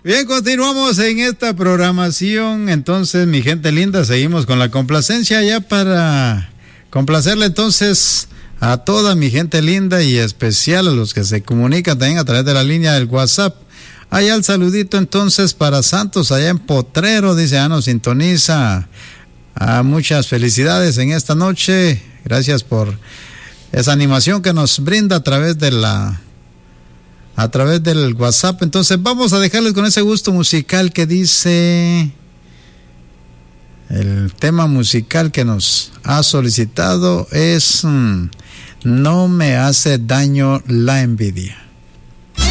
Bien, continuamos en esta programación. Entonces, mi gente linda, seguimos con la complacencia ya para complacerle entonces a toda mi gente linda y especial a los que se comunican también a través de la línea del WhatsApp. Allá el saludito entonces para Santos, allá en Potrero, dice, nos sintoniza. Muchas felicidades en esta noche. Gracias por esa animación que nos brinda a través del WhatsApp. Entonces vamos a dejarles con ese gusto musical que dice, el tema musical que nos ha solicitado es No me hace daño la envidia.